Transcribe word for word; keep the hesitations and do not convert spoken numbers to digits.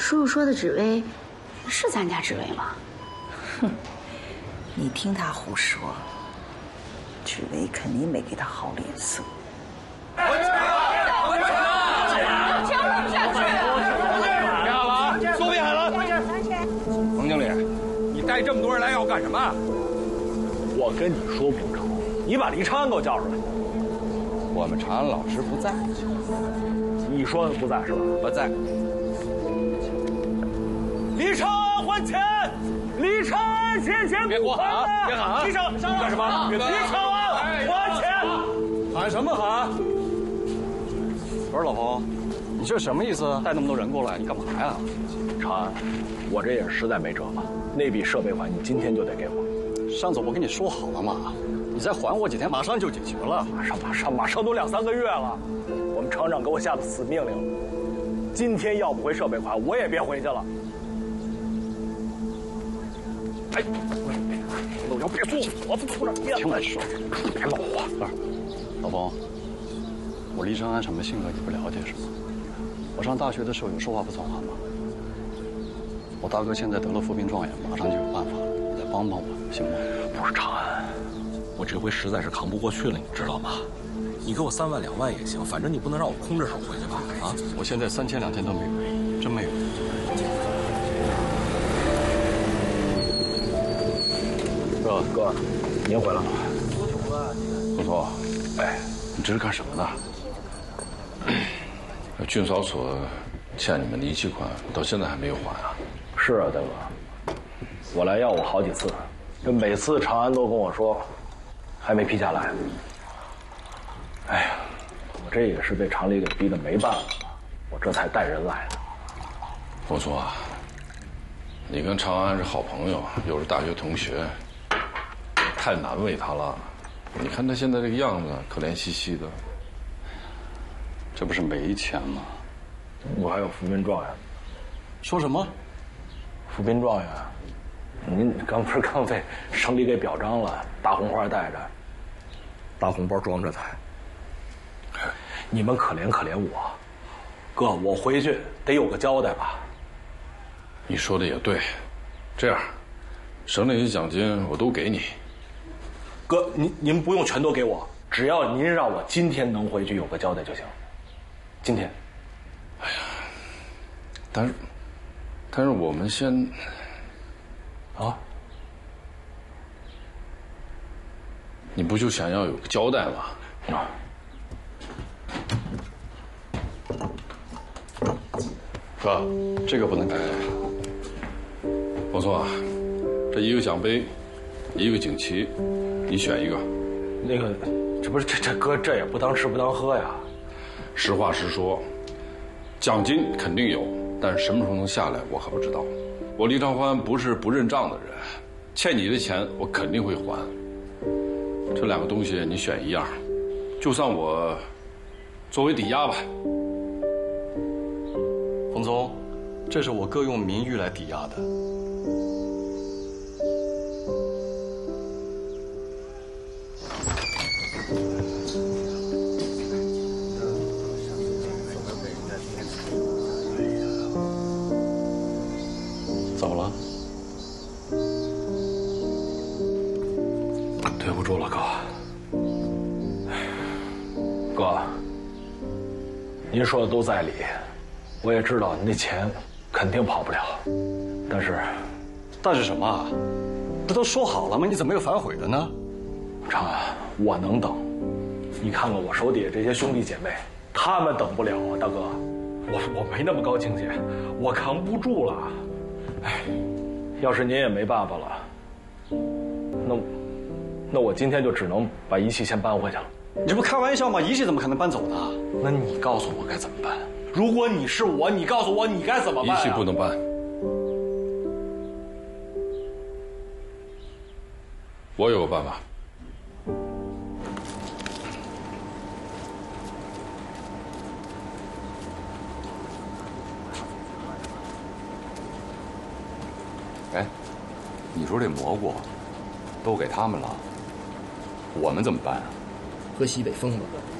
叔叔说的紫薇，是咱家紫薇吗？ 哼，你听他胡说，紫薇肯定没给他好脸色。 我抢了！我抢了！抢不下去！别喊了啊！说别喊了！冯经理，你带这么多人来要干什么？ 我跟你说不成，你把黎长安给我叫出来。 我们长安老师不在。 你说的不在是吧？ 不在。 黎长安还钱！黎长安欠钱别给我喊啊！别喊啊！ 黎长安干什么？黎长安还钱！喊什么喊？ 不是老冯，你这什么意思？带那么多人过来，你干嘛呀？ 长安，我这也是实在没辙了。那笔设备款你今天就得给我。 上次我跟你说好了嘛，你再缓我几天，马上就解决了。 马上马上马上都两三个月了，我们厂长给我下的死命令了，今天要不回设备款，我也别回去了。哎，老姚别坐，我不从这儿听我说， 别老话。 不是，老冯，我黎长安什么性格你不了解是吗？我上大学的时候有说话不算话吗？我大哥现在得了副病状元，马上就有办法了，你再帮帮我行吗？ 不是长安，我这回实在是扛不过去了，你知道吗？你给我三万两万也行，反正你不能让我空着手回去吧？啊！ 我现在三千两千都没有，真没有。 哥哥，您回来了， 不错。哎，你这是干什么呢？军嫂所欠你们的一期款到现在还没有还啊？ 是啊，大哥，我来要过好几次，这每次长安都跟我说，还没批下来。哎呀，我这也是被厂里给逼得没办法了，我这才带人来的。 不错，你跟长安是好朋友，又是大学同学，太难为他了。你看他现在这个样子，可怜兮兮的。 这不是没钱吗？ 我还有副兵状元。 说什么？ 副兵状元？您刚不是刚被省里给表彰了，大红花带着，大红包装着才。你们可怜可怜我，哥，我回去得有个交代吧。 你说的也对，这样，省里的奖金我都给你。 哥，您您不用全都给我，只要您让我今天能回去有个交代就行。今天。 哎呀，但是，但是我们先， 啊， 你不就想要有个交代吗？ 啊。 哥，这个不能改。 不错，这一个奖杯，一个锦旗，你选一个。 那个，这不是这这哥这也不当吃不当喝呀。 实话实说，奖金肯定有，但是什么时候能下来，我可不知道。我黎长欢不是不认账的人，欠你的钱我肯定会还。这两个东西你选一样，就算我作为抵押吧。 冯总，这是我哥用名誉来抵押的。怎么了？ 对不住了，哥。哥，您说的都在理，我也知道你那钱肯定跑不了，但是， 但是什么？不都说好了吗？你怎么又反悔了呢？ 长安，我能等。你看看我手底下这些兄弟姐妹，他们等不了啊，大哥。我我没那么高境界，我扛不住了。哎，要是您也没办法了，那那我今天就只能把仪器先搬回去了。 你这不开玩笑吗？仪器怎么可能搬走呢？ 那你告诉我该怎么办？如果你是我，你告诉我你该怎么办啊？ 仪器不能搬。我有个办法。 哎，你说这蘑菇都给他们了，我们怎么办啊？ 喝西北风了。